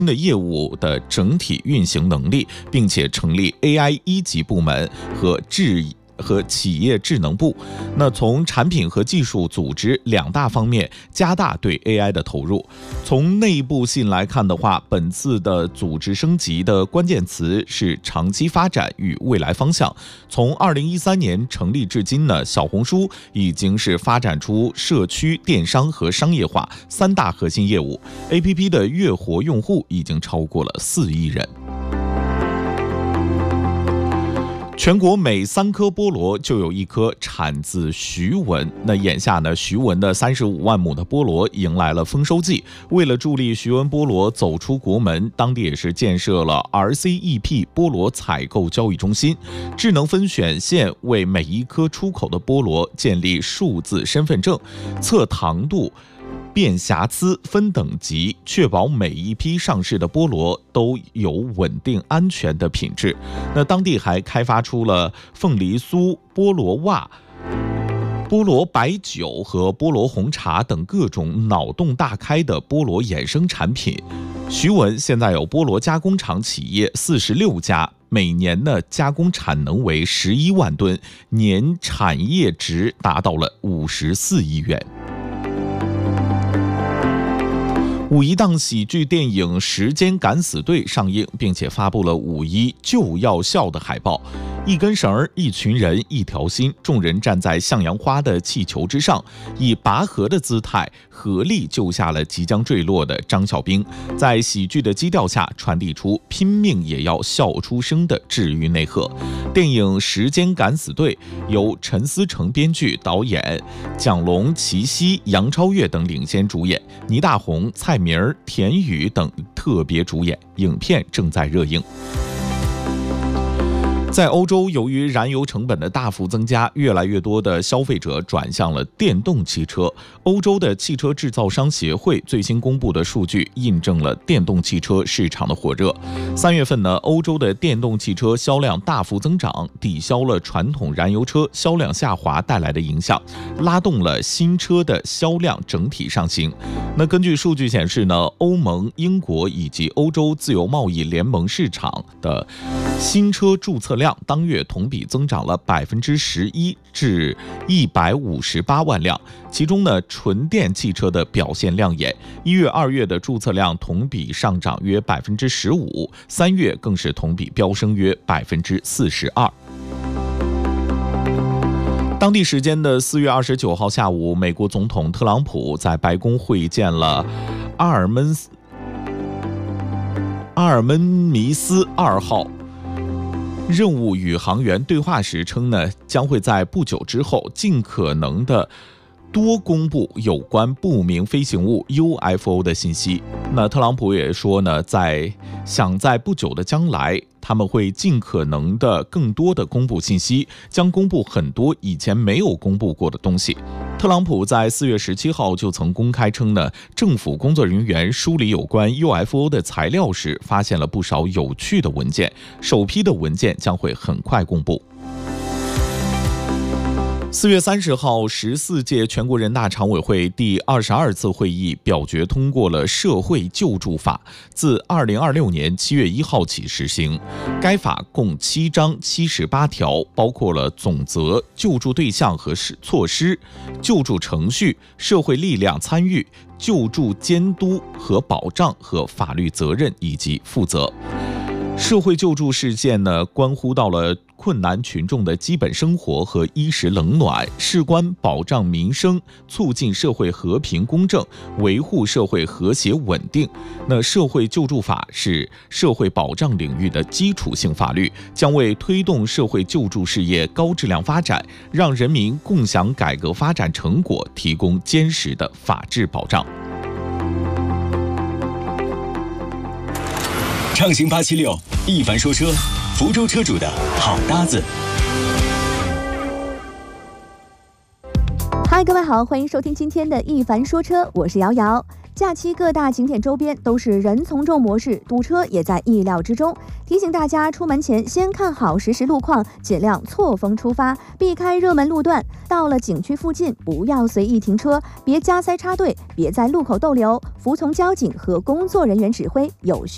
的业务的整体运行能力，并且成立 AI 一级部门和企业智能部。那从产品和技术组织两大方面加大对 AI 的投入。从内部性来看的话，本次的组织升级的关键词是长期发展与未来方向。从2013年成立至今呢，小红书已经是发展出社区、电商和商业化三大核心业务 ，APP 的月活用户已经超过了4亿人。全国每3颗菠萝就有1颗产自徐闻。那眼下呢，徐闻的35万亩的菠萝迎来了丰收季。为了助力徐闻菠萝走出国门，当地也是建设了 RCEP 菠萝采购交易中心，智能分选线为每1颗出口的菠萝建立数字身份证，测糖度、辨瑕疵、分等级，确保每一批上市的菠萝都有稳定安全的品质。那当地还开发出了凤梨酥、菠萝袜、菠萝白酒和菠萝红茶等各种脑洞大开的菠萝衍生产品。徐闻现在有菠萝加工厂企业46家，每年的加工产能为11万吨，年产业值达到了54亿元。五一档喜剧电影《时间敢死队》上映，并且发布了五一就要笑的海报。一根绳，一群人，一条心，众人站在向阳花的气球之上，以拔河的姿态合力救下了即将坠落的张小兵，在喜剧的基调下传递出拼命也要笑出声的治愈内核。电影《时间敢死队》由陈思诚编剧导演，蒋龙、齐溪、杨超越等领先主演，倪大红、蔡明、田雨等特别主演。影片正在热映。在欧洲，由于燃油成本的大幅增加，越来越多的消费者转向了电动汽车。欧洲的汽车制造商协会最新公布的数据印证了电动汽车市场的火热。3月份呢，欧洲的电动汽车销量大幅增长，抵消了传统燃油车销量下滑带来的影响，拉动了新车的销量整体上行。那根据数据显示呢，欧盟、英国以及欧洲自由贸易联盟市场的新车注册量当月同比增长了11%至158万辆，其中呢，纯电汽车的表现亮眼，1月、2月的注册量同比上涨约15%，3月更是同比飙升约42%。当地时间的4月29号下午，美国总统特朗普在白宫会见了阿尔门尼斯2号任务宇航员对话时称呢，将会在不久之后尽可能的多公布有关不明飞行物 UFO 的信息。那特朗普也说呢，在不久的将来，他们会尽可能的更多的公布信息，将公布很多以前没有公布过的东西。特朗普在4月17号就曾公开称呢，政府工作人员梳理有关 UFO 的材料时，发现了不少有趣的文件，首批的文件将会很快公布。4月30号，14届全国人大常委会第22次会议表决通过了社会救助法，自2026年7月1号起实行。该法共7章78条，包括了总则、救助对象和措施、救助程序、社会力量参与、救助监督和保障和法律责任以及负责。社会救助事件呢，关乎到了困难群众的基本生活和衣食冷暖，事关保障民生，促进社会和平公正，维护社会和谐稳定。那社会救助法是社会保障领域的基础性法律，将为推动社会救助事业高质量发展，让人民共享改革发展成果提供坚实的法治保障。 畅行876，一凡说车，福州车主的好搭子。 嗨，各位好，欢迎收听今天的一凡说车，我是瑶瑶。假期各大景点周边都是人从众模式，堵车也在意料之中。提醒大家出门前先看好实时路况，尽量错峰出发，避开热门路段。到了景区附近，不要随意停车，别加塞插队，别在路口逗留，服从交警和工作人员指挥，有序